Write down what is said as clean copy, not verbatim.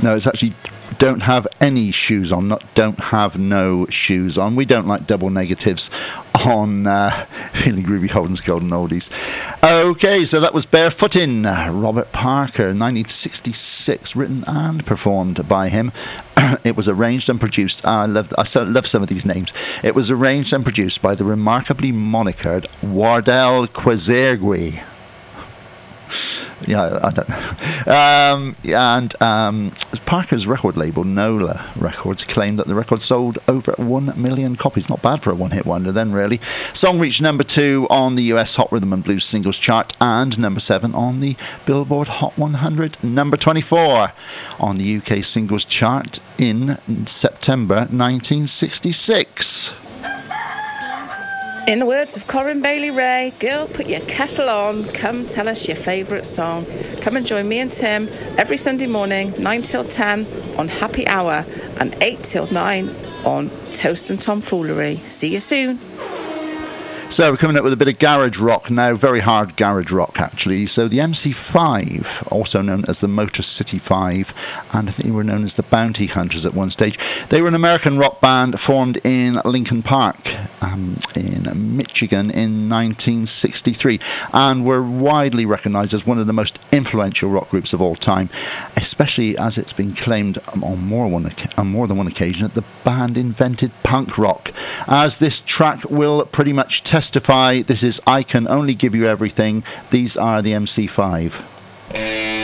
No, it's actually don't have any shoes on, not don't have no shoes on. We don't like double negatives on Feeling Groovy Holden's Golden Oldies. Okay, so that was Barefootin', Robert Parker, 1966, written and performed by him. It was arranged and produced, I love some of these names. It was arranged and produced by the remarkably monikered Wardell Quezergue. Yeah, I don't know. And Parker's record label, Nola Records, claimed that the record sold over 1 million copies. Not bad for a one-hit wonder then, really. Song reached number 2 on the US Hot Rhythm and Blues singles chart and number 7 on the Billboard Hot 100, number 24 on the UK singles chart in September 1966. In the words of Corinne Bailey Ray, girl, put your kettle on, come tell us your favourite song. Come and join me and Tim every Sunday morning, 9 till 10 on Happy Hour and 8 till 9 on Toast and Tomfoolery. See you soon. So we're coming up with a bit of garage rock now, very hard garage rock actually. So the MC5, also known as the Motor City 5, and I think they were known as the Bounty Hunters at one stage. They were an American rock band formed in Lincoln Park in Michigan in 1963 and were widely recognised as one of the most influential rock groups of all time, especially as it's been claimed on more than one occasion that the band invented punk rock. As this track will pretty much testify, this is I Can Only Give You Everything. These are the MC5.